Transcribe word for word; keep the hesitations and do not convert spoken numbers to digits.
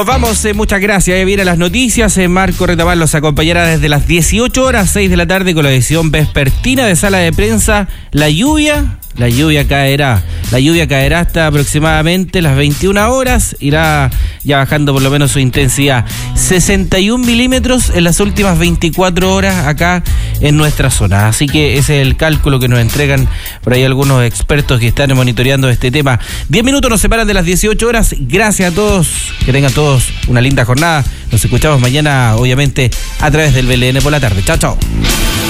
Nos vamos, eh, muchas gracias. Eh, vienen las noticias. Eh, Marco Retamal los acompañará desde las dieciocho horas, seis de la tarde, con la edición vespertina de Sala de Prensa. La lluvia, la lluvia caerá. La lluvia caerá hasta aproximadamente las veintiuna horas. Irá ya bajando por lo menos su intensidad. sesenta y un milímetros en las últimas veinticuatro horas acá en nuestra zona. Así que ese es el cálculo que nos entregan por ahí algunos expertos que están monitoreando este tema. diez minutos nos separan de las dieciocho horas. Gracias a todos. Que tengan todos una linda jornada. Nos escuchamos mañana, obviamente, a través del B L N por la tarde. Chao, chao.